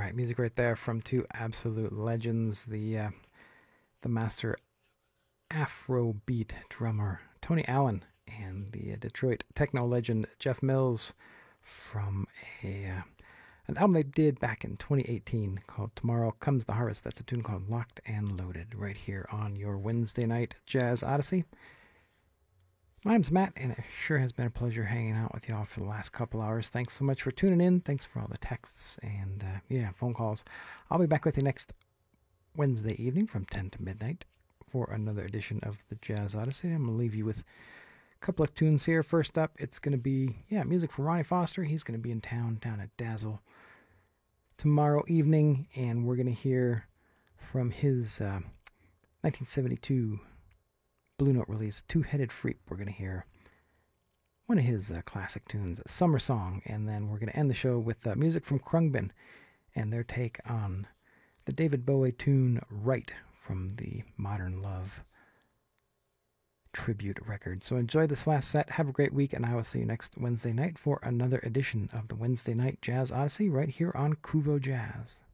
right, music right there from two absolute legends, the master Afrobeat drummer Tony Allen and the Detroit techno legend Jeff Mills from an album they did back in 2018 called Tomorrow Comes the Harvest. That's a tune called Locked and Loaded right here on your Wednesday night Jazz Odyssey. My name's Matt, and it sure has been a pleasure hanging out with y'all for the last couple hours. Thanks so much for tuning in. Thanks for all the texts and, phone calls. I'll be back with you next Wednesday evening from 10 to midnight for another edition of the Jazz Odyssey. I'm going to leave you with a couple of tunes here. First up, it's going to be, music from Ronnie Foster. He's going to be in town down at Dazzle tomorrow evening, and we're going to hear from his 1972 Blue Note release, Two-Headed Freak. We're going to hear one of his classic tunes, Summer Song, and then we're going to end the show with music from Khruangbin and their take on the David Bowie tune Right from the Modern Love tribute record. So enjoy this last set. Have a great week, and I will see you next Wednesday night for another edition of the Wednesday Night Jazz Odyssey right here on Kuvo Jazz.